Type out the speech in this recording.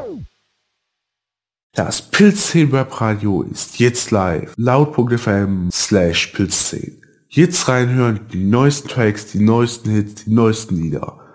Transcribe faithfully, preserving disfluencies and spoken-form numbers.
Das Pilzzehn Webradio ist jetzt live. Laut.fm slash Pilzzehn. Jetzt reinhören, die neuesten Tracks, die neuesten Hits, die neuesten Lieder.